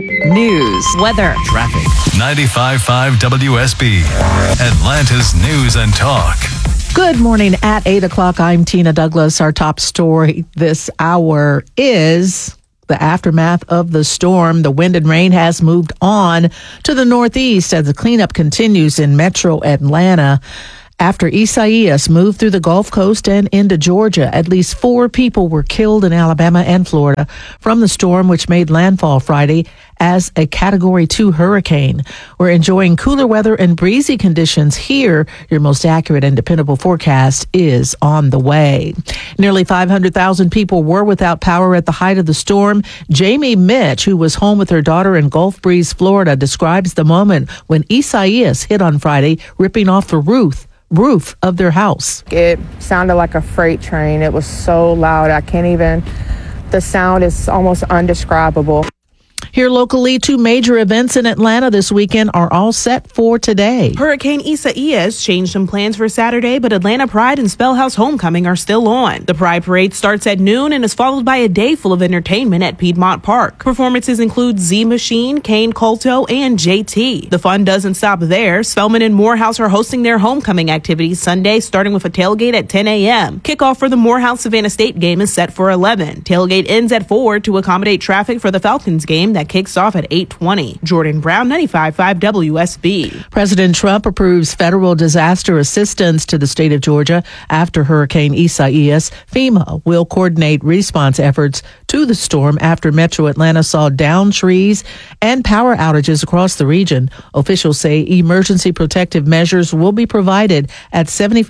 News, weather, traffic. 95.5 WSB, Atlanta's News and Talk. Good morning. At 8 o'clock, I'm Tina Douglas. Our top story this hour is the aftermath of the storm. The wind and rain has moved on to the northeast as the cleanup continues in metro Atlanta. After Isaias moved through the Gulf Coast and into Georgia, at least 4 people were killed in Alabama and Florida from the storm, which made landfall Friday as a Category 2 hurricane. We're enjoying cooler weather and breezy conditions here. Your most accurate and dependable forecast is on the way. Nearly 500,000 people were without power at the height of the storm. Jamie Mitch, who was home with her daughter in Gulf Breeze, Florida, describes the moment when Isaias hit on Friday, ripping off the roof of their house. It sounded like a freight train. It was so loud. The sound is almost undescribable. Here locally, 2 major events in Atlanta this weekend are all set for today. Hurricane Isaias changed some plans for Saturday, but Atlanta Pride and Spellhouse Homecoming are still on. The Pride Parade starts at noon and is followed by a day full of entertainment at Piedmont Park. Performances include Z Machine, Kane Colto, and JT. The fun doesn't stop there. Spelman and Morehouse are hosting their homecoming activities Sunday, starting with a tailgate at 10 a.m. Kickoff for the Morehouse-Savannah State game is set for 11. Tailgate ends at 4 to accommodate traffic for the Falcons game that kicks off at 8:20. Jordan Brown, 95.5 WSB. President Trump approves federal disaster assistance to the state of Georgia after Hurricane Isaias. FEMA will coordinate response efforts to the storm after Metro Atlanta saw downed trees and power outages across the region. Officials say emergency protective measures will be provided at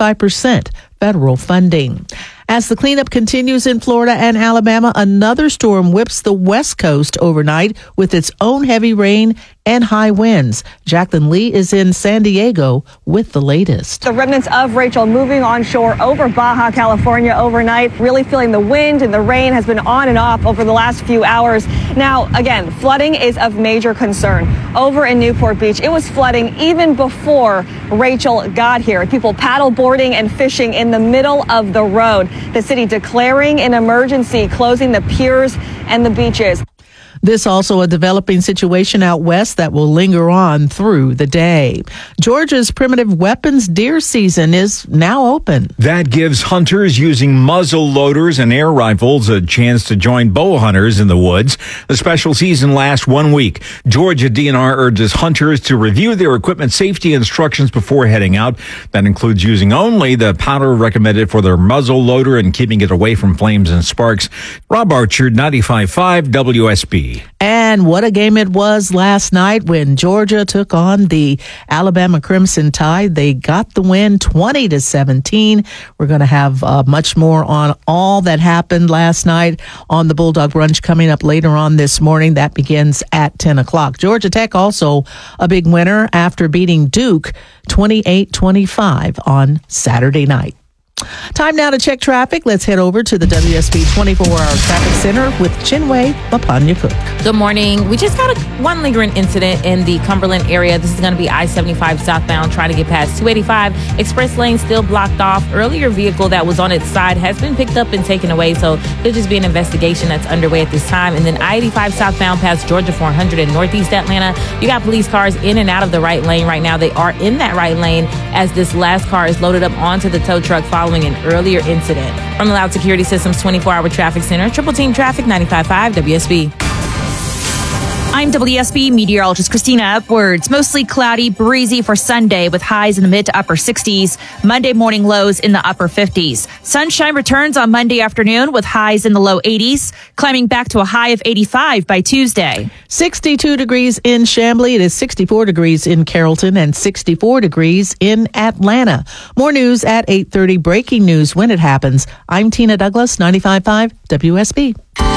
75% federal funding. As the cleanup continues in Florida and Alabama, another storm whips the West Coast overnight with its own heavy rain and high winds. Jacqueline Lee is in San Diego with the latest. The remnants of Rachel moving onshore over Baja California overnight, really feeling the wind and the rain has been on and off over the last few hours. Now, again, flooding is of major concern. Over in Newport Beach, it was flooding even before Rachel got here. People paddle boarding and fishing in the middle of the road. The city declaring an emergency, closing the piers and the beaches. This also a developing situation out west that will linger on through the day. Georgia's primitive weapons deer season is now open. That gives hunters using muzzle loaders and air rifles a chance to join bow hunters in the woods. The special season lasts 1 week. Georgia DNR urges hunters to review their equipment safety instructions before heading out. That includes using only the powder recommended for their muzzle loader and keeping it away from flames and sparks. Rob Archer, 95.5 WSB. And what a game it was last night when Georgia took on the Alabama Crimson Tide. They got the win 20-17. We're going to have much more on all that happened last night on the Bulldog Brunch coming up later on this morning. That begins at 10 o'clock. Georgia Tech also a big winner after beating Duke 28-25 on Saturday night. Time now to check traffic. Let's head over to the WSB 24-hour traffic center with Chinwe Mapanya-Cook. Good morning. We just got one lingering incident in the Cumberland area. This is going to be I-75 southbound, trying to get past 285. Express lane still blocked off. Earlier vehicle that was on its side has been picked up and taken away, so there'll just be an investigation that's underway at this time. And then I-85 southbound past Georgia 400 in northeast Atlanta. You got police cars in and out of the right lane right now. They are in that right lane as this last car is loaded up onto the tow truck following an earlier incident. From the Loud Security Systems 24-hour traffic center, Triple Team Traffic, 95.5 WSB. I'm WSB meteorologist Christina Upwards. Mostly cloudy, breezy for Sunday with highs in the mid to upper 60s. Monday morning lows in the upper 50s. Sunshine returns on Monday afternoon with highs in the low 80s, climbing back to a high of 85 by Tuesday. 62 degrees in Chamblee. It is 64 degrees in Carrollton and 64 degrees in Atlanta. More news at 8:30. Breaking news when it happens. I'm Tina Douglas, 95.5 WSB.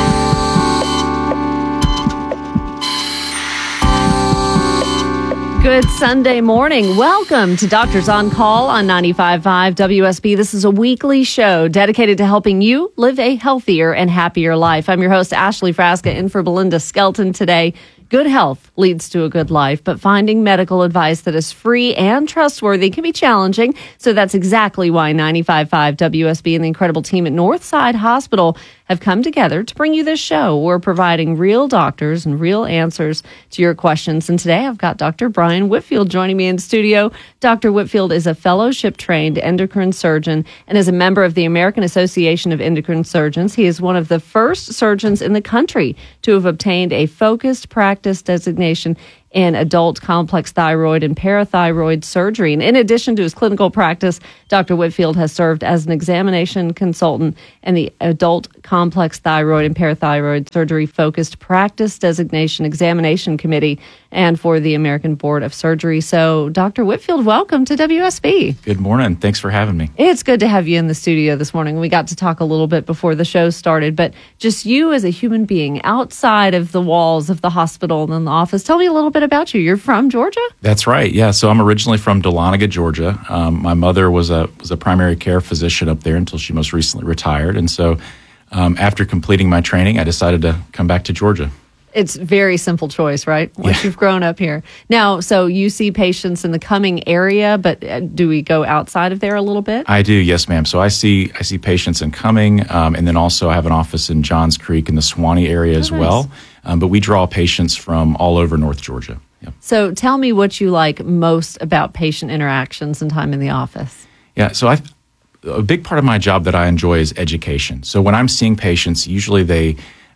Good Sunday morning. Welcome to Doctors on Call on 95.5 WSB. This is a weekly show dedicated to helping you live a healthier and happier life. I'm your host, Ashley Frasca, in for Belinda Skelton today. Good health leads to a good life, but finding medical advice that is free and trustworthy can be challenging. So that's exactly why 95.5 WSB and the incredible team at Northside Hospital have come together to bring you this show. We're providing real doctors and real answers to your questions. And today I've got Dr. Brian Whitfield joining me in studio. Dr. Whitfield is a fellowship-trained endocrine surgeon and is a member of the American Association of Endocrine Surgeons. He is one of the first surgeons in the country to have obtained a focused practice designation in adult complex thyroid and parathyroid surgery. And in addition to his clinical practice, Dr. Whitfield has served as an examination consultant in the Adult Complex Thyroid and Parathyroid Surgery Focused Practice Designation Examination Committee and for the American Board of Surgery. So, Dr. Whitfield, welcome to WSB. Good morning. Thanks for having me. It's good to have you in the studio this morning. We got to talk a little bit before the show started, but just you as a human being outside of the walls of the hospital and the office. Tell me a little bit about you. You're from Georgia? That's right. Yeah. So I'm originally from Dahlonega, Georgia. My mother was a primary care physician up there until she most recently retired. And so after completing my training, I decided to come back to Georgia. It's a very simple choice, right? Once you've grown up here. Now, so you see patients in the Cumming area, but do we go outside of there a little bit? I do, yes, ma'am. So I see patients in Cumming, and then also I have an office in Johns Creek in the Suwanee area as well. But we draw patients from all over North Georgia. Yep. So tell me what you like most about patient interactions and time in the office. Yeah, so a big part of my job that I enjoy is education. So when I'm seeing patients, usually they,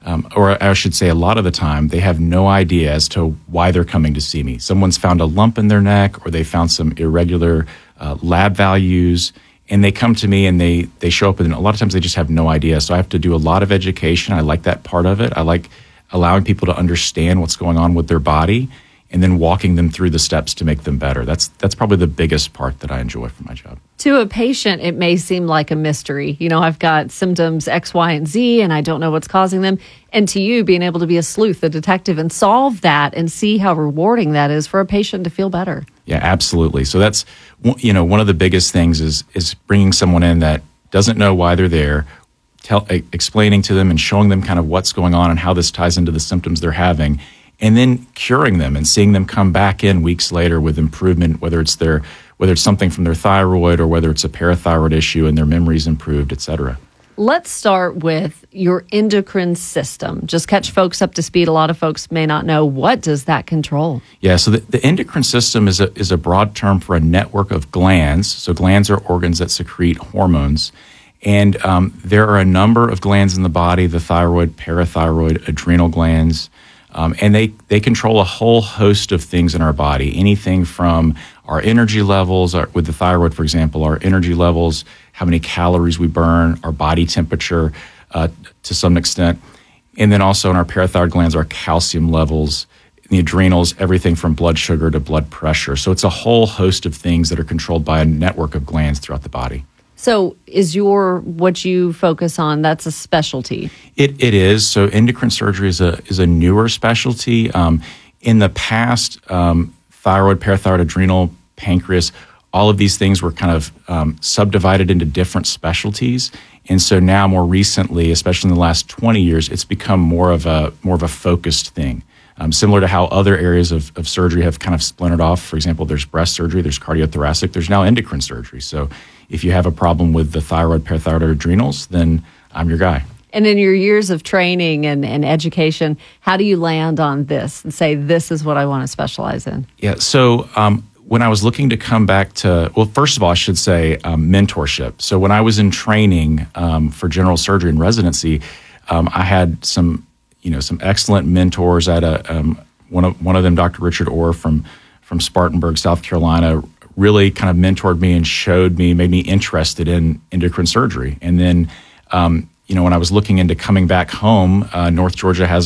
or I should say a lot of the time, they have no idea as to why they're coming to see me. Someone's found a lump in their neck or they found some irregular lab values, and they come to me and they show up, and a lot of times they just have no idea. So I have to do a lot of education. I like that part of it. I like allowing people to understand what's going on with their body and then walking them through the steps to make them better. That's probably the biggest part that I enjoy from my job. To a patient, it may seem like a mystery. You know, I've got symptoms X, Y, and Z, and I don't know what's causing them. And to you, being able to be a sleuth, a detective, and solve that and see how rewarding that is for a patient to feel better. Yeah, absolutely. So that's, one of the biggest things is bringing someone in that doesn't know why they're there, explaining to them and showing them kind of what's going on and how this ties into the symptoms they're having, and then curing them and seeing them come back in weeks later with improvement, whether it's something from their thyroid or whether it's a parathyroid issue and their memory's improved, et cetera. Let's start with your endocrine system. Just catch folks up to speed. A lot of folks may not know. What does that control? Yeah, so the endocrine system is a broad term for a network of glands. So glands are organs that secrete hormones. And there are a number of glands in the body, the thyroid, parathyroid, adrenal glands, and they control a whole host of things in our body, anything from our energy levels, with the thyroid, for example, our energy levels, how many calories we burn, our body temperature to some extent, and then also in our parathyroid glands, our calcium levels, in the adrenals, everything from blood sugar to blood pressure. So it's a whole host of things that are controlled by a network of glands throughout the body. So is what you focus on, that's a specialty? It is. So endocrine surgery is a newer specialty. In the past, thyroid, parathyroid, adrenal, pancreas, all of these things were kind of subdivided into different specialties. And so now more recently, especially in the last 20 years, it's become more of a focused thing. Similar to how other areas of surgery have kind of splintered off. For example, there's breast surgery, there's cardiothoracic, there's now endocrine surgery. So if you have a problem with the thyroid, parathyroid, or adrenals, then I'm your guy. And in your years of training and education, how do you land on this and say, this is what I want to specialize in? Yeah, so when I was looking to come back to, well, first of all, I should say mentorship. So when I was in training for general surgery and residency, I had some excellent mentors. I had one of them, Dr. Richard Orr from Spartanburg, South Carolina, really kind of mentored me and made me interested in endocrine surgery. And then, when I was looking into coming back home, North Georgia has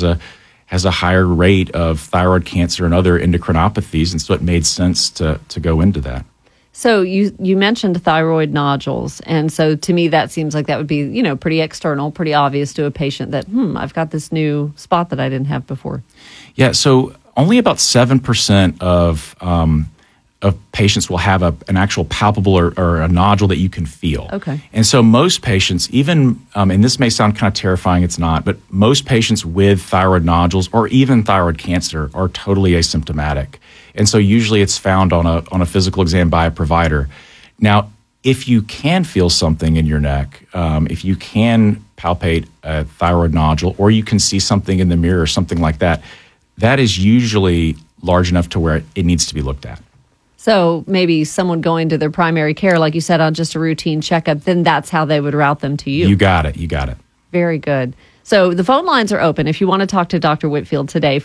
a higher rate of thyroid cancer and other endocrinopathies, and so it made sense to go into that. So you mentioned thyroid nodules, and so to me that seems like that would be pretty external, pretty obvious to a patient that I've got this new spot that I didn't have before. Yeah, so only about 7% of patients will have an actual palpable or a nodule that you can feel. Okay. And so most patients, even, and this may sound kind of terrifying, it's not, but most patients with thyroid nodules or even thyroid cancer are totally asymptomatic. And so usually it's found on a physical exam by a provider. Now, if you can feel something in your neck, if you can palpate a thyroid nodule, or you can see something in the mirror or something like that, that is usually large enough to where it needs to be looked at. So maybe someone going to their primary care, like you said, on just a routine checkup, then that's how they would route them to you. You got it. Very good. So the phone lines are open. If you want to talk to Dr. Whitfield today,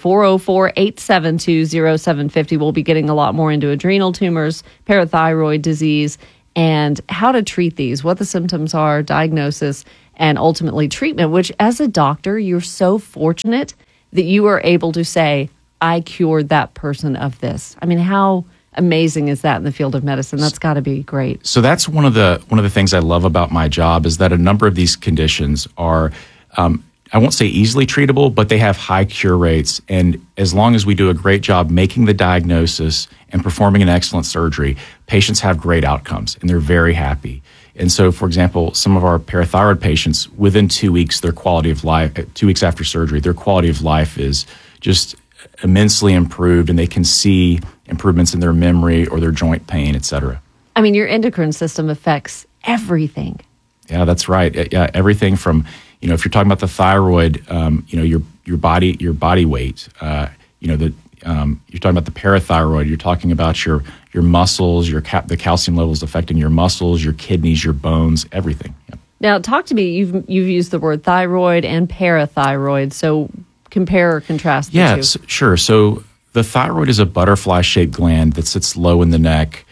404-872-0750. We'll be getting a lot more into adrenal tumors, parathyroid disease, and how to treat these, what the symptoms are, diagnosis, and ultimately treatment, which as a doctor, you're so fortunate that you are able to say, I cured that person of this. I mean, how amazing is that in the field of medicine? That's got to be great. So that's one of the things I love about my job is that a number of these conditions are, I won't say easily treatable, but they have high cure rates. And as long as we do a great job making the diagnosis and performing an excellent surgery, patients have great outcomes and they're very happy. And so, for example, some of our parathyroid patients, within 2 weeks, their quality of life, 2 weeks after surgery, their quality of life is just immensely improved, and they can see improvements in their memory or their joint pain, et cetera. I mean, your endocrine system affects everything. Yeah, that's right. Yeah, everything from, if you're talking about the thyroid, your body weight, you're talking about the parathyroid, you're talking about your muscles, the calcium levels affecting your muscles, your kidneys, your bones, everything. Yeah. Now, talk to me. You've used the word thyroid and parathyroid. So compare or contrast the two. Yeah, sure. So the thyroid is a butterfly-shaped gland that sits low in the neck.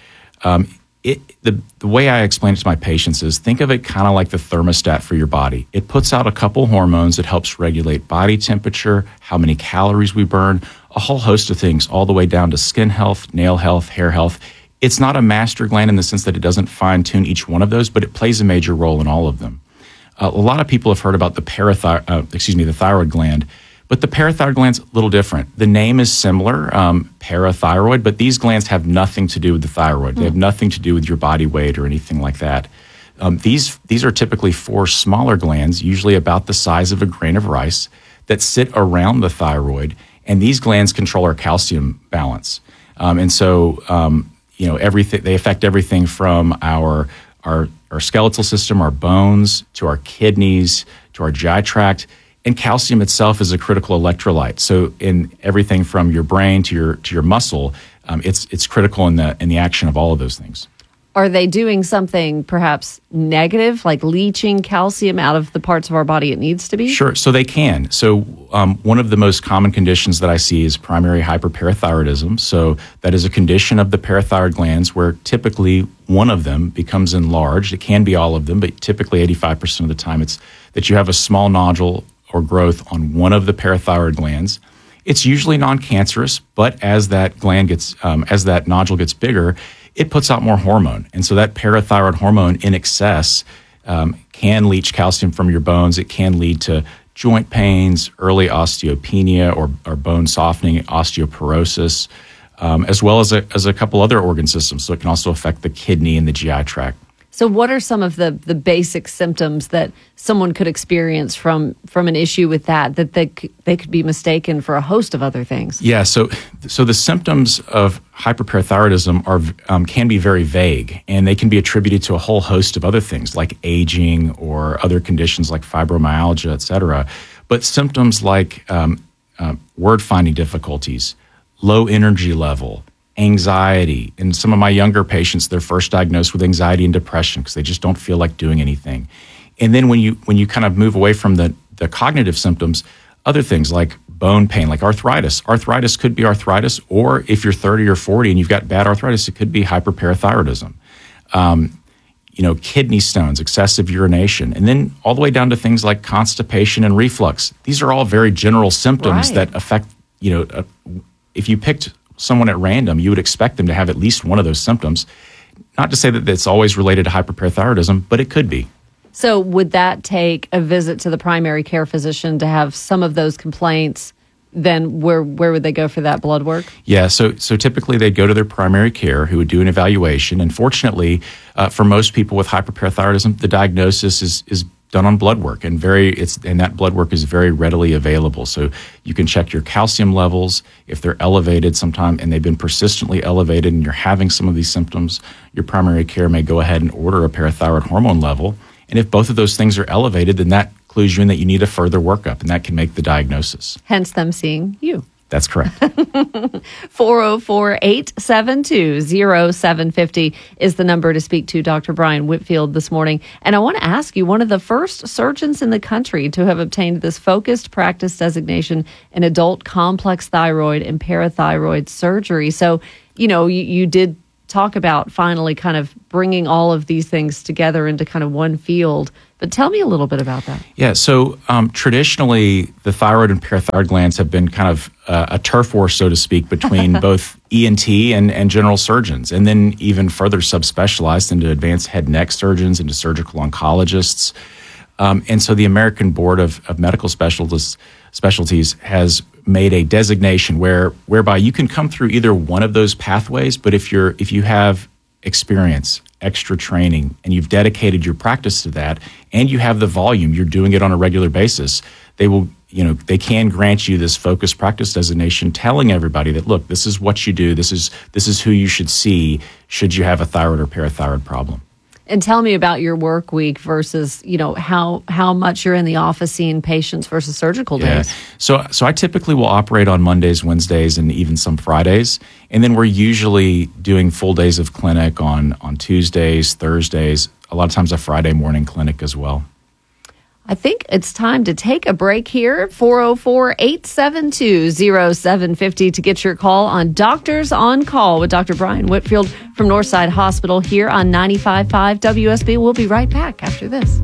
The way I explain it to my patients is think of it kind of like the thermostat for your body. It puts out a couple hormones. It helps regulate body temperature, how many calories we burn, a whole host of things, all the way down to skin health, nail health, hair health. It's not a master gland in the sense that it doesn't fine-tune each one of those, but it plays a major role in all of them. A lot of people have heard about the thyroid gland. But the parathyroid gland's a little different. The name is similar, parathyroid, but these glands have nothing to do with the thyroid. They have nothing to do with your body weight or anything like that. These are typically 4 smaller glands, usually about the size of a grain of rice, that sit around the thyroid, and these glands control our calcium balance. Everything they affect everything from our skeletal system, our bones, to our kidneys, to our GI tract. And calcium itself is a critical electrolyte. So in everything from your brain to your muscle, it's critical in the action of all of those things. Are they doing something perhaps negative, like leaching calcium out of the parts of our body it needs to be? Sure. So they can. So one of the most common conditions that I see is primary hyperparathyroidism. So that is a condition of the parathyroid glands where typically one of them becomes enlarged. It can be all of them, but typically 85% of the time it's that you have a small nodule or growth on one of the parathyroid glands. It's usually non-cancerous, but as that nodule gets bigger, it puts out more hormone. And so that parathyroid hormone in excess can leach calcium from your bones. It can lead to joint pains, early osteopenia or bone softening, osteoporosis, as well as a couple other organ systems. So it can also affect the kidney and the GI tract. So what are some of the basic symptoms that someone could experience from an issue with that they could be mistaken for a host of other things? Yeah, so the symptoms of hyperparathyroidism can be very vague, and they can be attributed to a whole host of other things like aging or other conditions like fibromyalgia, et cetera. But symptoms like word-finding difficulties, low energy level, anxiety. In some of my younger patients, they're first diagnosed with anxiety and depression because they just don't feel like doing anything. And then when you kind of move away from the cognitive symptoms, other things like bone pain, like arthritis. Arthritis could be arthritis, or if you're 30 or 40 and you've got bad arthritis, it could be hyperparathyroidism. Kidney stones, excessive urination, and then all the way down to things like constipation and reflux. These are all very general symptoms that affect, if you picked someone at random, you would expect them to have at least one of those symptoms. Not to say that it's always related to hyperparathyroidism, but it could be. So would that take a visit to the primary care physician to have some of those complaints then where would they go for that blood work? Yeah, so typically they'd go to their primary care who would do an evaluation. And fortunately, for most people with hyperparathyroidism, the diagnosis is done on blood work, and that blood work is very readily available. So you can check your calcium levels if they're elevated sometime, and they've been persistently elevated, and you're having some of these symptoms. Your primary care may go ahead and order a parathyroid hormone level, and if both of those things are elevated, then that clues you in that you need a further workup, and that can make the diagnosis. Hence them seeing you. That's correct. 404-872-0750 is the number to speak to Dr. Brian Whitfield this morning. And I want to ask you, one of the first surgeons in the country to have obtained this focused practice designation in adult complex thyroid and parathyroid surgery. So, you did talk about finally kind of bringing all of these things together into kind of one field. But tell me a little bit about that. Yeah, so traditionally, the thyroid and parathyroid glands have been kind of a turf war, so to speak, between both ENT and general surgeons, and then even further subspecialized into advanced head and neck surgeons, into surgical oncologists. And so the American Board of Medical Specialties has made a designation whereby you can come through either one of those pathways, but if you have experience, extra training, and you've dedicated your practice to that, and you have the volume, you're doing it on a regular basis, they can grant you this focused practice designation, telling everybody that, look, this is what you do, this is who you should see should you have a thyroid or parathyroid problem. And tell me about your work week versus, how much you're in the office seeing patients versus surgical days. So I typically will operate on Mondays, Wednesdays, and even some Fridays. And then we're usually doing full days of clinic on Tuesdays, Thursdays, a lot of times a Friday morning clinic as well. I think it's time to take a break here. 404-872-0750 to get your call on Doctors on Call with Dr. Brian Whitfield from Northside Hospital here on 95.5 WSB. We'll be right back after this.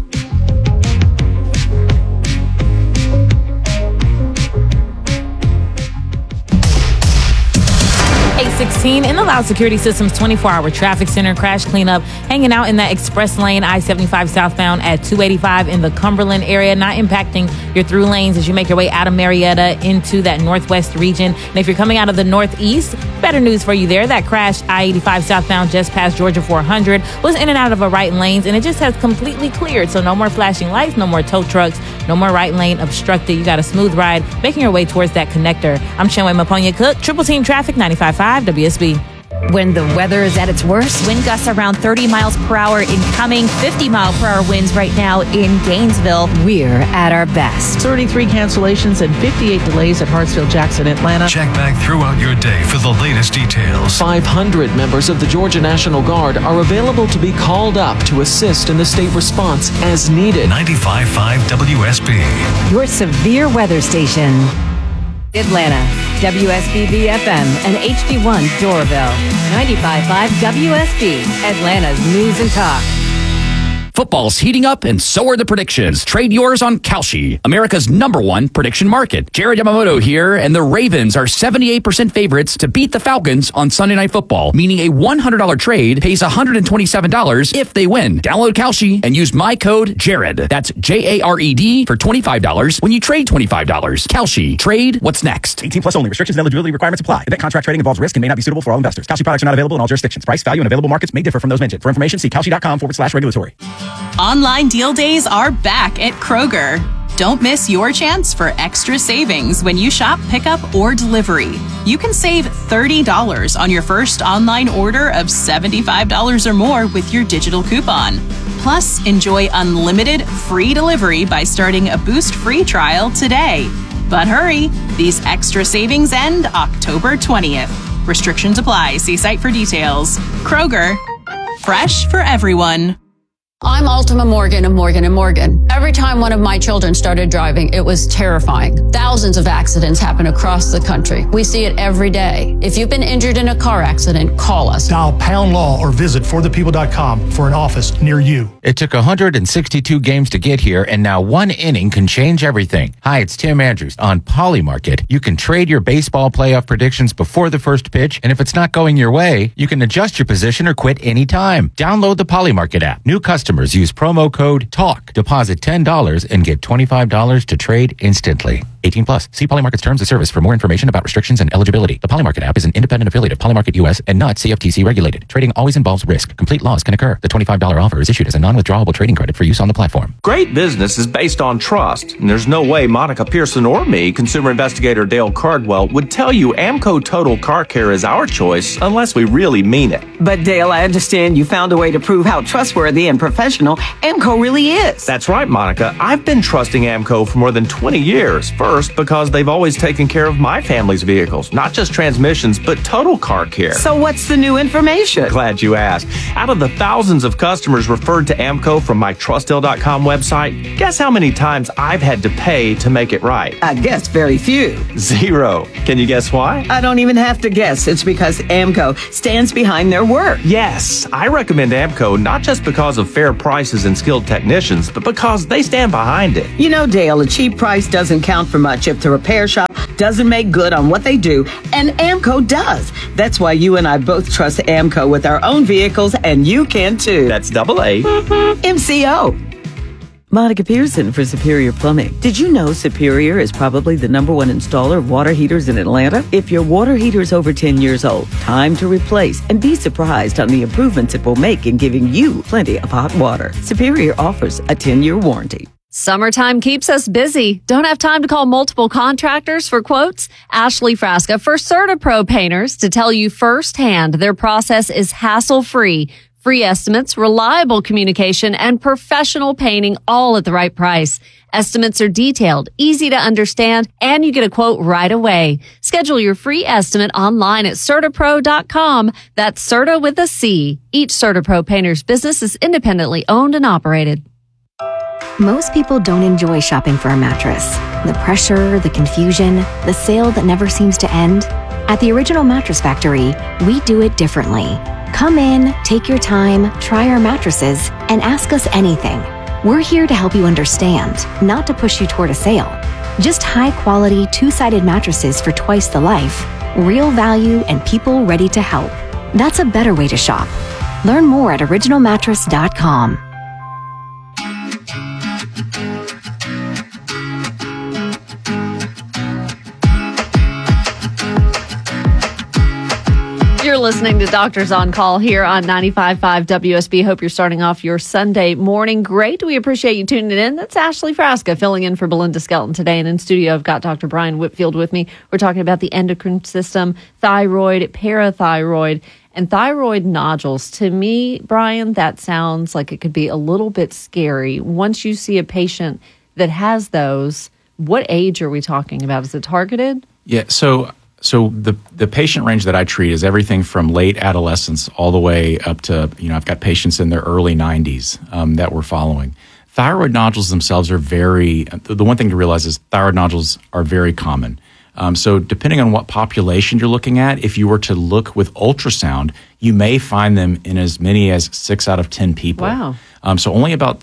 816 in the Loud Security Systems 24-hour traffic center crash cleanup, hanging out in that express lane I-75 southbound at 285 in the Cumberland area, not impacting your through lanes as you make your way out of Marietta into that northwest region. And if you're coming out of the northeast, better news for you there. That crash I-85 southbound just past Georgia 400 was in and out of a right lanes, and it just has completely cleared. So no more flashing lights, no more tow trucks, no more right lane obstructed. You got a smooth ride making your way towards that connector. I'm Shanway Maponia Cook, Triple Team Traffic, 95.5 WSB. When the weather is at its worst, wind gusts around 30 miles per hour incoming, 50-mile-per-hour winds right now in Gainesville. We're at our best. 33 cancellations and 58 delays at Hartsfield, Jackson, Atlanta. Check back throughout your day for the latest details. 500 members of the Georgia National Guard are available to be called up to assist in the state response as needed. 95.5 WSB. Your severe weather station. Atlanta, WSB FM, and HD1 Doraville. 95.5 WSB, Atlanta's News and Talk. Football's heating up, and so are the predictions. Trade yours on Kalshi, America's #1 prediction market. Jared Yamamoto here, and the Ravens are 78% favorites to beat the Falcons on Sunday Night Football, meaning a $100 trade pays $127 if they win. Download Kalshi and use my code JARED. That's JARED for $25 when you trade $25. Kalshi. Trade what's next. 18 plus only. Restrictions and eligibility requirements apply. Event contract trading involves risk and may not be suitable for all investors. Kalshi products are not available in all jurisdictions. Price, value, and available markets may differ from those mentioned. For information, see kalshi.com/regulatory. Online deal days are back at Kroger. Don't miss your chance for extra savings when you shop pickup or delivery. You can save $30 on your first online order of $75 or more with your digital coupon. Plus, enjoy unlimited free delivery by starting a Boost free trial today. But hurry, these extra savings end October 20th. Restrictions apply. See site for details. Kroger, fresh for everyone. I'm Ultima Morgan of Morgan & Morgan. Every time one of my children started driving, it was terrifying. Thousands of accidents happen across the country. We see it every day. If you've been injured in a car accident, call us. Dial #law or visit forthepeople.com for an office near you. It took 162 games to get here, and now one inning can change everything. Hi, it's Tim Andrews. On Polymarket, you can trade your baseball playoff predictions before the first pitch, and if it's not going your way, you can adjust your position or quit anytime. Download the Polymarket app. New customers customers use promo code TALK. Deposit $10 and get $25 to trade instantly. 18 plus. See Polymarket's terms of service for more information about restrictions and eligibility. The Polymarket app is an independent affiliate of Polymarket US and not CFTC regulated. Trading always involves risk. Complete loss can occur. The $25 offer is issued as a non-withdrawable trading credit for use on the platform. Great business is based on trust, and there's no way Monica Pearson or me, consumer investigator Dale Cardwell, would tell you Amco Total Car Care is our choice unless we really mean it. But Dale, I understand you found a way to prove how trustworthy and professional Amco really is. That's right, Monica. I've been trusting Amco for more than 20 years. First, because they've always taken care of my family's vehicles, not just transmissions, but total car care. So what's the new information? Glad you asked. Out of the thousands of customers referred to Amco from my TrustDale.com website, guess how many times I've had to pay to make it right? I guess very few. 0. Can you guess why? I don't even have to guess. It's because Amco stands behind their work. Yes, I recommend Amco not just because of fair prices and skilled technicians, but because they stand behind it. You know, Dale, a cheap price doesn't count for much if the repair shop doesn't make good on what they do, and Amco does. That's why you and I both trust Amco with our own vehicles, and you can too. That's AA. MCO. Monica Pearson for Superior Plumbing. Did you know Superior is probably the #1 installer of water heaters in Atlanta? If your water heater is over 10 years old, time to replace and be surprised on the improvements it will make in giving you plenty of hot water. Superior offers a 10-year warranty. Summertime keeps us busy. Don't have time to call multiple contractors for quotes? Ashley Frasca for CertaPro Painters to tell you firsthand their process is hassle-free. Free estimates, reliable communication, and professional painting all at the right price. Estimates are detailed, easy to understand, and you get a quote right away. Schedule your free estimate online at CertaPro.com. That's Certa with a C. Each CertaPro Painters business is independently owned and operated. Most people don't enjoy shopping for a mattress. The pressure, the confusion, the sale that never seems to end. At the Original Mattress Factory, we do it differently. Come in, take your time, try our mattresses, and ask us anything. We're here to help you understand, not to push you toward a sale. Just high-quality, two-sided mattresses for twice the life, real value, and people ready to help. That's a better way to shop. Learn more at originalmattress.com. You're listening to Doctors on Call here on 95.5 WSB. Hope you're starting off your Sunday morning great. We appreciate you tuning in. That's Ashley Frasca filling in for Belinda Skelton today. And in studio, I've got Dr. Brian Whitfield with me. We're talking about the endocrine system, thyroid, parathyroid, and thyroid nodules. To me, Brian, that sounds like it could be a little bit scary. Once you see a patient that has those, what age are we talking about? Is it targeted? Yeah, so the patient range that I treat is everything from late adolescence all the way up to, I've got patients in their early 90s that we're following. Thyroid nodules themselves are the one thing to realize is thyroid nodules are very common. So depending on what population you're looking at, if you were to look with ultrasound, you may find them in as many as 6 out of 10 people. Wow. So only about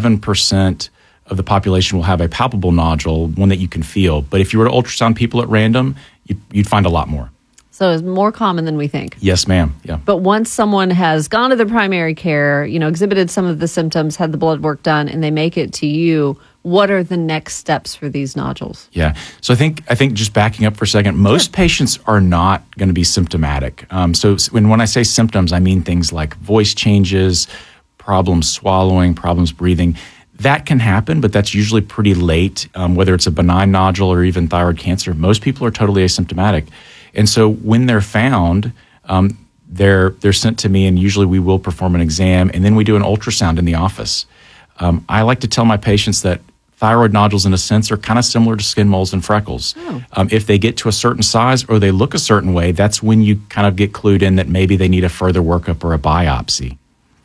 7% of the population will have a palpable nodule, one that you can feel. But if you were to ultrasound people at random, you'd find a lot more. So it's more common than we think. Yes, ma'am. Yeah. But once someone has gone to the primary care, exhibited some of the symptoms, had the blood work done, and they make it to you, what are the next steps for these nodules? Yeah. So I think just backing up for a second, most patients are not going to be symptomatic. So when I say symptoms, I mean things like voice changes, problems swallowing, problems breathing. That can happen, but that's usually pretty late, whether it's a benign nodule or even thyroid cancer. Most people are totally asymptomatic. And so when they're found, they're sent to me, and usually we will perform an exam, and then we do an ultrasound in the office. I like to tell my patients that thyroid nodules, in a sense, are kind of similar to skin moles and freckles. Oh. If they get to a certain size or they look a certain way, that's when you kind of get clued in that maybe they need a further workup or a biopsy.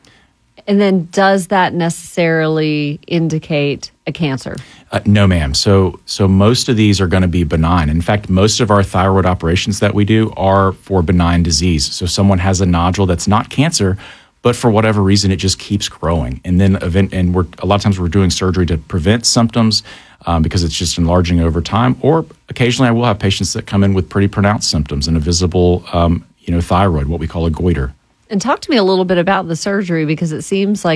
And then does that necessarily indicate a cancer? No, ma'am. So most of these are going to be benign. In fact, most of our thyroid operations that we do are for benign disease. So someone has a nodule that's not cancer, but for whatever reason, it just keeps growing. And then a lot of times we're doing surgery to prevent symptoms because it's just enlarging over time. Or occasionally I will have patients that come in with pretty pronounced symptoms and a visible thyroid, what we call a goiter. And talk to me a little bit about the surgery, because it seems like it's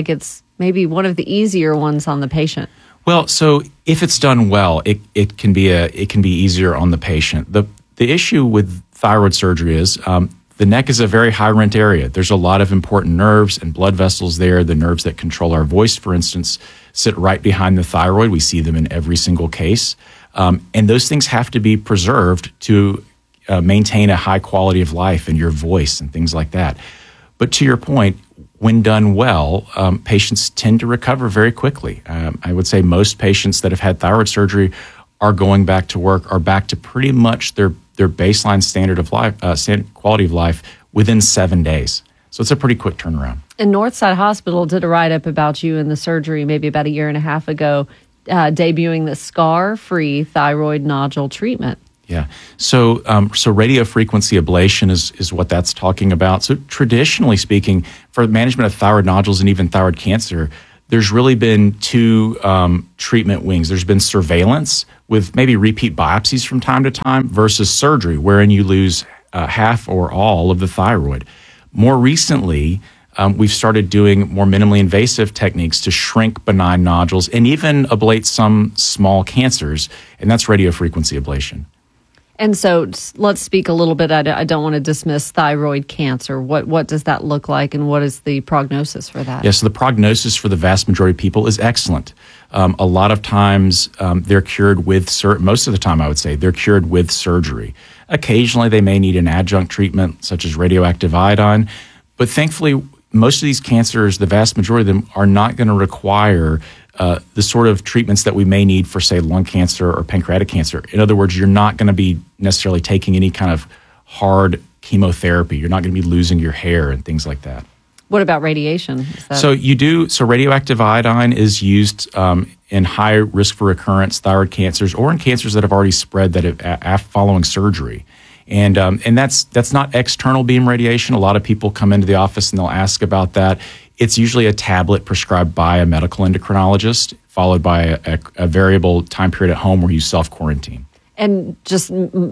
maybe one of the easier ones on the patient? Well, so if it's done well, it can be easier on the patient. The issue with thyroid surgery is the neck is a very high rent area. There's a lot of important nerves and blood vessels there. The nerves that control our voice, for instance, sit right behind the thyroid. We see them in every single case. And those things have to be preserved to maintain a high quality of life in your voice and things like that. But to your point, when done well, patients tend to recover very quickly. I would say most patients that have had thyroid surgery are going back to work, are back to pretty much their baseline standard of life, quality of life within 7 days. So it's a pretty quick turnaround. And Northside Hospital did a write-up about you in the surgery maybe about a year and a half ago, debuting the scar-free thyroid nodule treatment. Yeah. So radiofrequency ablation is what that's talking about. So traditionally speaking, for management of thyroid nodules and even thyroid cancer, there's really been two treatment wings. There's been surveillance with maybe repeat biopsies from time to time versus surgery, wherein you lose half or all of the thyroid. More recently, we've started doing more minimally invasive techniques to shrink benign nodules and even ablate some small cancers, and that's radiofrequency ablation. And so let's speak a little bit. I don't want to dismiss thyroid cancer. What does that look like, and what is the prognosis for that? Yeah, so the prognosis for the vast majority of people is excellent. A lot of times they're cured with, most of the time I would say, they're cured with surgery. Occasionally they may need an adjunct treatment such as radioactive iodine, but thankfully most of these cancers, the vast majority of them, are not going to require the sort of treatments that we may need for, say, lung cancer or pancreatic cancer. In other words, you're not going to be necessarily taking any kind of hard chemotherapy. You're not going to be losing your hair and things like that. What about radiation? So radioactive iodine is used in high risk for recurrence thyroid cancers or in cancers that have already spread following surgery. And that's not external beam radiation. A lot of people come into the office and they'll ask about that. It's usually a tablet prescribed by a medical endocrinologist, followed by a variable time period at home where you self-quarantine. And just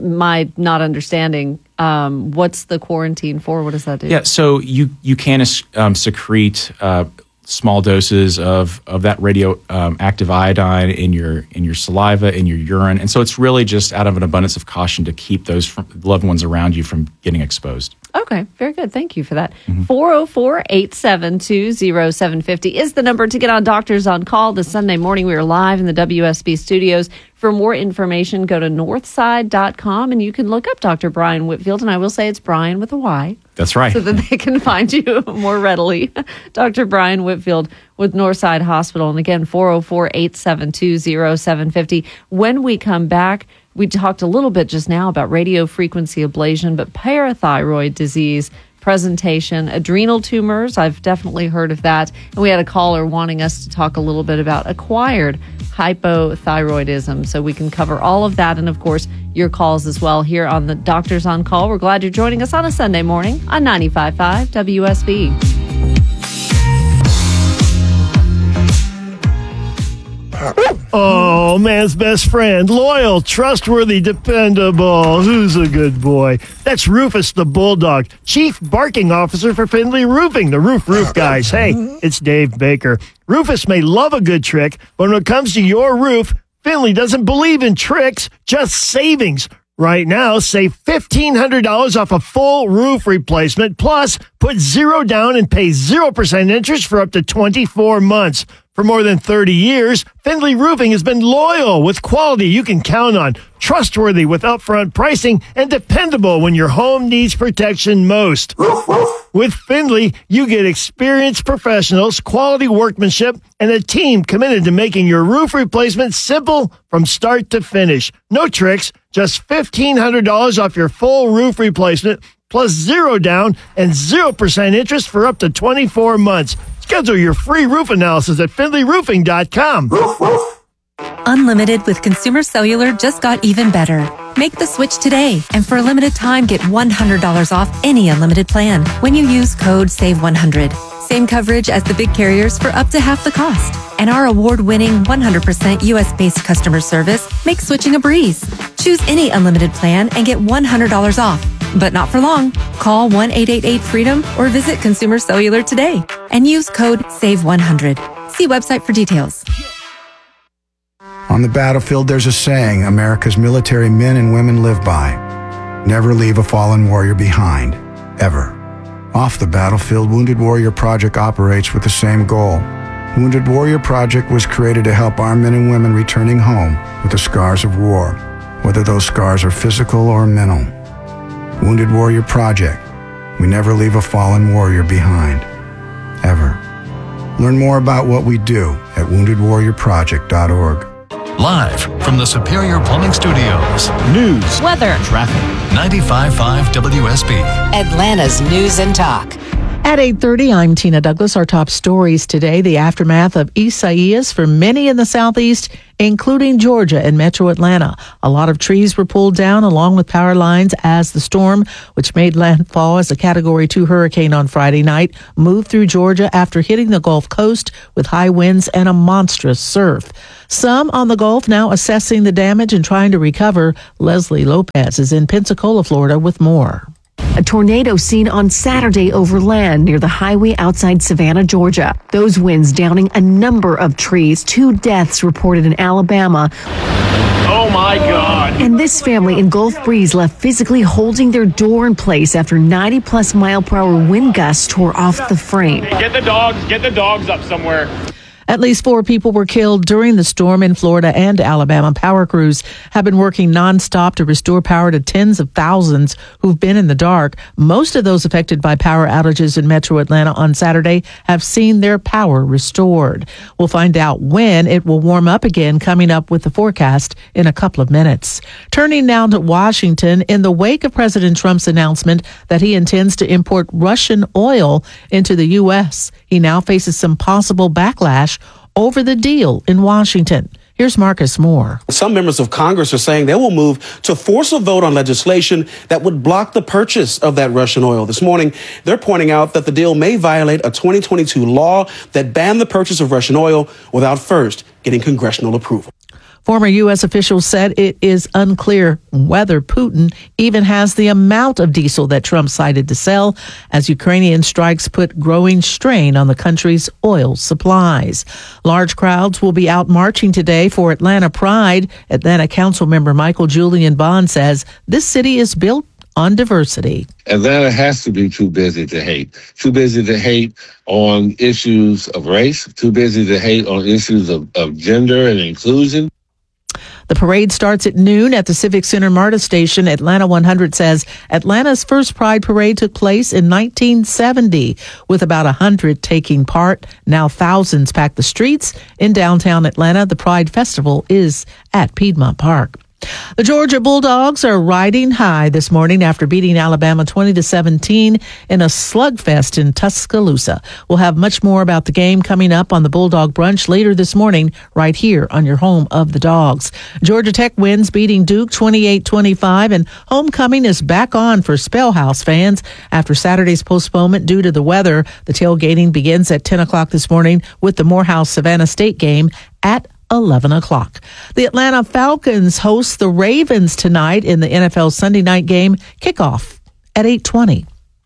my not understanding, what's the quarantine for? What does that do? Yeah, so you can secrete small doses of that radioactive iodine in your saliva, in your urine. And so it's really just out of an abundance of caution to keep those loved ones around you from getting exposed. Okay, very good. Thank you for that. 404-872-0750 is the number to get on Doctors on Call this Sunday morning. We are live in the WSB studios. For more information, go to northside.com and you can look up Dr. Brian Whitfield. And I will say it's Brian with a Y. That's right. So that they can find you more readily. Dr. Brian Whitfield with Northside Hospital. And again, 404-872-0750. When we come back, we talked a little bit just now about radiofrequency ablation, but parathyroid disease presentation, adrenal tumors. I've definitely heard of that. And we had a caller wanting us to talk a little bit about acquired hypothyroidism. So we can cover all of that. And of course, your calls as well here on the Doctors on Call. We're glad you're joining us on a Sunday morning on 95.5 WSB. Oh, man's best friend. Loyal, trustworthy, dependable. Who's a good boy? That's Rufus the Bulldog, Chief Barking Officer for Findlay Roofing, the roof guys. Hey, it's Dave Baker. Rufus may love a good trick, but when it comes to your roof, Findlay doesn't believe in tricks, just savings. Right now, save $1,500 off a full roof replacement, plus put $0 down and pay 0% interest for up to 24 months. For more than 30 years, Findlay Roofing has been loyal with quality you can count on, trustworthy with upfront pricing, and dependable when your home needs protection most. With Findlay, you get experienced professionals, quality workmanship, and a team committed to making your roof replacement simple from start to finish. No tricks, just $1,500 off your full roof replacement, plus $0 down and 0% interest for up to 24 months. Schedule your free roof analysis at FindlayRoofing.com. Unlimited with Consumer Cellular just got even better. Make the switch today, and for a limited time, get $100 off any unlimited plan when you use code SAVE100. Same coverage as the big carriers for up to half the cost. And our award-winning 100% U.S.-based customer service makes switching a breeze. Choose any unlimited plan and get $100 off. But not for long. Call 1-888-FREEDOM or visit Consumer Cellular today and use code SAVE100. See website for details. On the battlefield, there's a saying America's military men and women live by. Never leave a fallen warrior behind, ever. Off the battlefield, Wounded Warrior Project operates with the same goal. Wounded Warrior Project was created to help our men and women returning home with the scars of war, whether those scars are physical or mental. Wounded Warrior Project. We never leave a fallen warrior behind, ever. Learn more about what we do at woundedwarriorproject.org. Live from the Superior Plumbing Studios. News, weather, traffic. 95.5 WSB. Atlanta's News and Talk. At 8:30, I'm Tina Douglas. Our top stories today, the aftermath of Isaias for many in the southeast, including Georgia and metro Atlanta. A lot of trees were pulled down along with power lines as the storm, which made landfall as a Category 2 hurricane on Friday night, moved through Georgia after hitting the Gulf Coast with high winds and a monstrous surf. Some on the Gulf now assessing the damage and trying to recover. Leslie Lopez is in Pensacola, Florida with more. A tornado seen on Saturday over land near the highway outside Savannah, Georgia. Those winds downing a number of trees. 2 deaths reported in Alabama. Oh my God. And this family in Gulf Breeze left physically holding their door in place after 90+ mile per hour wind gusts tore off the frame. Get the dogs up somewhere. At least 4 people were killed during the storm in Florida and Alabama. Power crews have been working nonstop to restore power to tens of thousands who've been in the dark. Most of those affected by power outages in metro Atlanta on Saturday have seen their power restored. We'll find out when it will warm up again, coming up with the forecast in a couple of minutes. Turning now to Washington, in the wake of President Trump's announcement that he intends to import Russian oil into the U.S., he now faces some possible backlash over the deal in Washington. Here's Marcus Moore. Some members of Congress are saying they will move to force a vote on legislation that would block the purchase of that Russian oil. This morning, they're pointing out that the deal may violate a 2022 law that banned the purchase of Russian oil without first getting congressional approval. Former U.S. officials said it is unclear whether Putin even has the amount of diesel that Trump cited to sell, as Ukrainian strikes put growing strain on the country's oil supplies. Large crowds will be out marching today for Atlanta Pride. Atlanta Council member Michael Julian Bond says this city is built on diversity. Atlanta has to be too busy to hate. Too busy to hate on issues of race. Too busy to hate on issues of gender and inclusion. The parade starts at noon at the Civic Center MARTA station. Atlanta 100 says Atlanta's first Pride parade took place in 1970, with about 100 taking part. Now thousands pack the streets in downtown Atlanta. The Pride Festival is at Piedmont Park. The Georgia Bulldogs are riding high this morning after beating Alabama 20-17 in a slugfest in Tuscaloosa. We'll have much more about the game coming up on the Bulldog Brunch later this morning, right here on your home of the Dogs. Georgia Tech wins, beating Duke 28-25, and homecoming is back on for Spellhouse fans after Saturday's postponement due to the weather. The tailgating begins at 10 o'clock this morning with the Morehouse-Savannah State game at 11 o'clock. The Atlanta Falcons host the Ravens tonight in the NFL Sunday night game, kickoff at 8:20.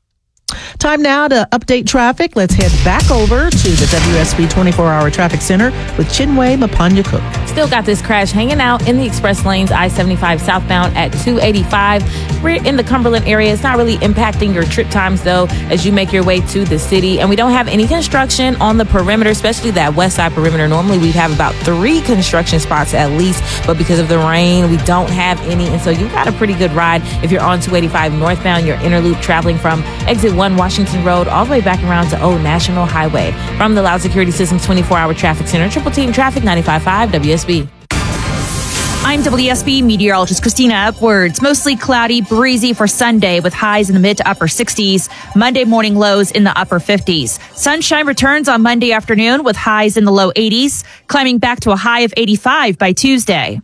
Time now to update traffic. Let's head back over to the WSB 24-hour traffic center with Chinwe Mapanya-Cook. Still got this crash hanging out in the express lanes, I-75 southbound at 285. We're in the Cumberland area. It's not really impacting your trip times, though, as you make your way to the city. And we don't have any construction on the perimeter, especially that west side perimeter. Normally, we'd have about 3 construction spots at least, but because of the rain, we don't have any. And so you got a pretty good ride if you're on 285 northbound, your inner loop traveling from exit 1 Washington Road all the way back around to Old National Highway. From the Loud Security Systems 24-hour traffic center, Triple Team Traffic 95.5 WSB. I'm WSB meteorologist Christina Upwards. Mostly cloudy, breezy for Sunday with highs in the mid to upper 60s. Monday morning lows in the upper 50s. Sunshine returns on Monday afternoon with highs in the low 80s, climbing back to a high of 85 by Tuesday.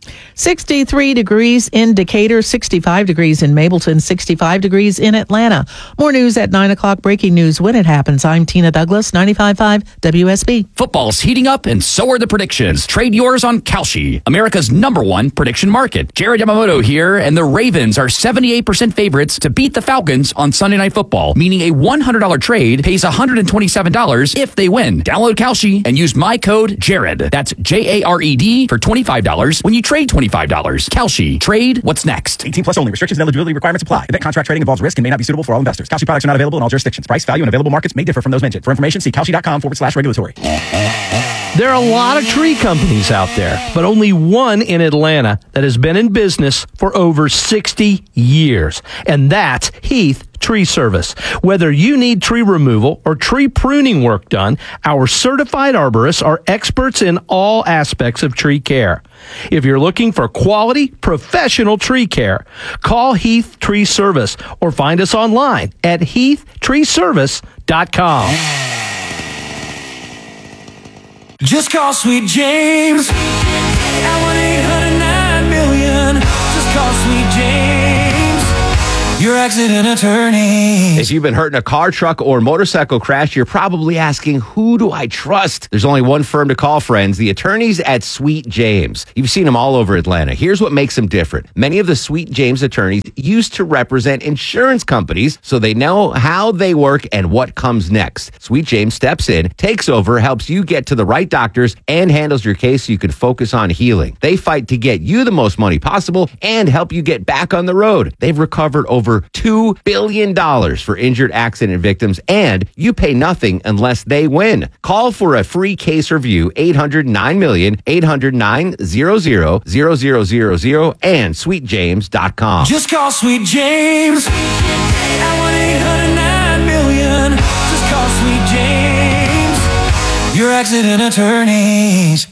63 degrees in Decatur, 65 degrees in Mableton, 65 degrees in Atlanta. More news at 9 o'clock. Breaking news when it happens. I'm Tina Douglas, 95.5 WSB. Football's heating up and so are the predictions. Trade yours on Kalshi, America's #1 prediction market. Jared Yamamoto here, and the Ravens are 78% favorites to beat the Falcons on Sunday Night Football, meaning a $100 trade pays $127 if they win. Download Kalshi and use my code Jared. That's JARED for $25 when you trade $25. Kalshi. Trade what's next. 18 plus only. Restrictions and eligibility requirements apply. Event contract trading involves risk and may not be suitable for all investors. Kalshi products are not available in all jurisdictions. Price, value, and available markets may differ from those mentioned. For information, see kalshi.com/regulatory. There are a lot of tree companies out there, but only one in Atlanta that has been in business for over 60 years, and that's Heath Tree Service. Whether you need tree removal or tree pruning work done, our certified arborists are experts in all aspects of tree care. If you're looking for quality, professional tree care, call Heath Tree Service or find us online at heathtreeservice.com. Just call Sweet James at 1-800-9-million. Just call Sweet James, your accident attorney. If you've been hurt in a car, truck, or motorcycle crash, you're probably asking, who do I trust? There's only one firm to call, friends, the attorneys at Sweet James. You've seen them all over Atlanta. Here's what makes them different. Many of the Sweet James attorneys used to represent insurance companies, so they know how they work and what comes next. Sweet James steps in, takes over, helps you get to the right doctors, and handles your case so you can focus on healing. They fight to get you the most money possible and help you get back on the road. They've recovered over $2 billion for injured accident victims, and you pay nothing unless they win. Call for a free case review, 800-9-million, 800-900-0000, and sweetjames.com. Just call Sweet James at 1-800-9-million. Just call Sweet James, your accident attorneys.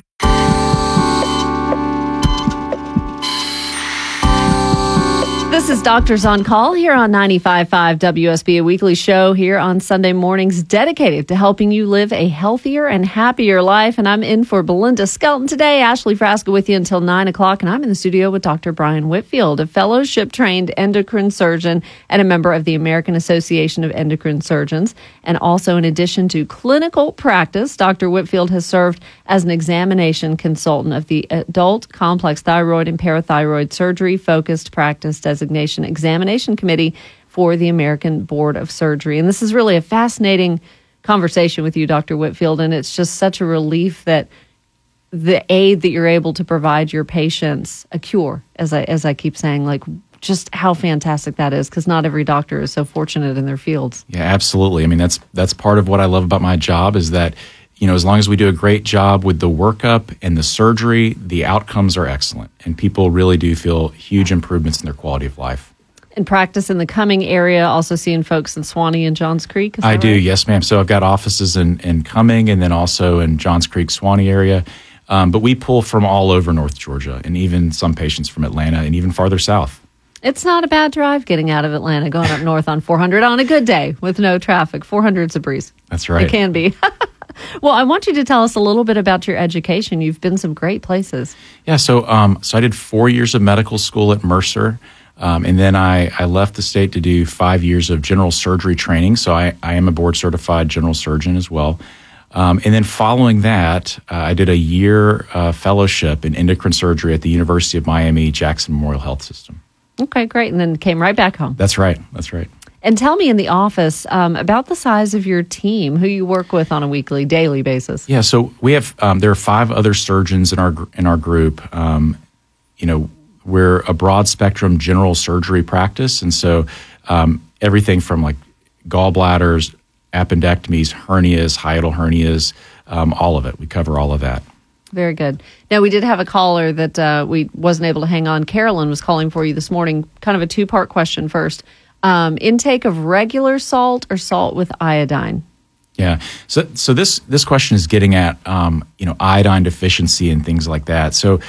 This is Doctors on Call here on 95.5 WSB, a weekly show here on Sunday mornings dedicated to helping you live a healthier and happier life. And I'm in for Belinda Skelton today. Ashley Frasca with you until 9 o'clock. And I'm in the studio with Dr. Brian Whitfield, a fellowship-trained endocrine surgeon and a member of the American Association of Endocrine Surgeons. And also, in addition to clinical practice, Dr. Whitfield has served as an examination consultant of the Adult Complex Thyroid and Parathyroid Surgery Focused Practice Designation Examination Committee for the American Board of Surgery. And this is really a fascinating conversation with you, Dr. Whitfield, and it's just such a relief that the aid that you're able to provide your patients, a cure, as I keep saying, like just how fantastic that is, because not every doctor is so fortunate in their fields. Yeah, absolutely. I mean, that's part of what I love about my job is that, you know, as long as we do a great job with the workup and the surgery, the outcomes are excellent. And people really do feel huge improvements in their quality of life. And practice in the Cumming area, also seeing folks in Swanee and Johns Creek? I do, yes, ma'am. So I've got offices in Cumming and then also in Johns Creek, Swanee area. But we pull from all over North Georgia and even some patients from Atlanta and even farther south. It's not a bad drive getting out of Atlanta, going up north on 400 on a good day with no traffic. 400's a breeze. That's right. It can be. Well, I want you to tell us a little bit about your education. You've been some great places. Yeah, so I did 4 years of medical school at Mercer, and then I left the state to do 5 years of general surgery training. So I am a board-certified general surgeon as well. And then following that, I did a year fellowship in endocrine surgery at the University of Miami Jackson Memorial Health System. Okay, great. And then came right back home. That's right. That's right. And tell me in the office about the size of your team, who you work with on a weekly, daily basis. Yeah, so we have there are 5 other surgeons in our group. You know, we're a broad spectrum general surgery practice, and so everything from like gallbladders, appendectomies, hernias, hiatal hernias, all of it. We cover all of that. Very good. Now, we did have a caller that we wasn't able to hang on. Carolyn was calling for you this morning. Kind of a 2-part question first. Intake of regular salt or salt with iodine? Yeah. So this question is getting at, iodine deficiency and things like that. So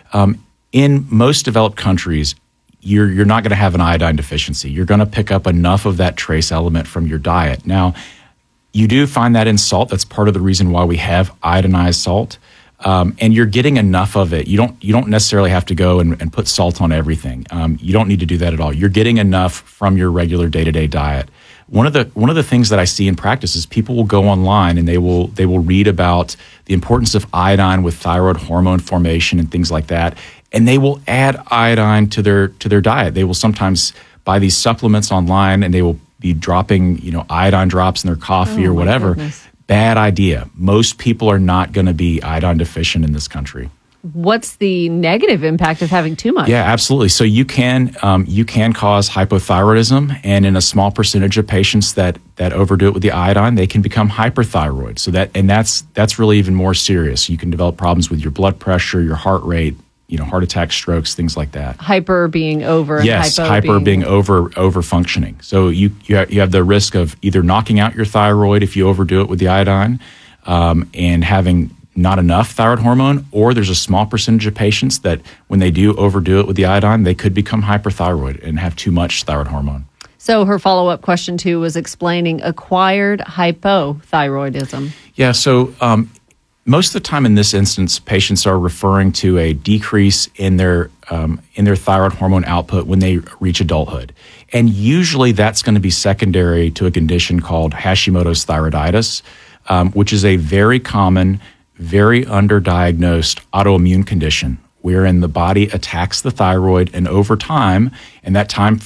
in most developed countries, you're not going to have an iodine deficiency. You're going to pick up enough of that trace element from your diet. Now, you do find that in salt. That's part of the reason why we have iodinized salt. And you're getting enough of it. You don't necessarily have to go and put salt on everything. You don't need to do that at all. You're getting enough from your regular day-to-day diet. One of the things that I see in practice is people will go online and they will read about the importance of iodine with thyroid hormone formation and things like that. and they will add iodine to their diet. They will sometimes buy these supplements online, and they will be dropping, iodine drops in their coffee or whatever. Goodness. Bad idea. Most people are not going to be iodine deficient in this country. What's the negative impact of having too much? Yeah, absolutely. So you can cause hypothyroidism, and in a small percentage of patients that overdo it with the iodine, they can become hyperthyroid. So that's really even more serious. You can develop problems with your blood pressure, your heart rate, heart attacks, strokes, things like that. Hyper being over. Yes, and hyper being over functioning. So you have the risk of either knocking out your thyroid if you overdo it with the iodine, and having not enough thyroid hormone, or there's a small percentage of patients that when they do overdo it with the iodine, they could become hyperthyroid and have too much thyroid hormone. So her follow-up question too was explaining acquired hypothyroidism. Yeah, so most of the time in this instance, patients are referring to a decrease in their thyroid hormone output when they reach adulthood. And usually that's going to be secondary to a condition called Hashimoto's thyroiditis, which is a very common, very underdiagnosed autoimmune condition wherein the body attacks the thyroid, and over time, and that time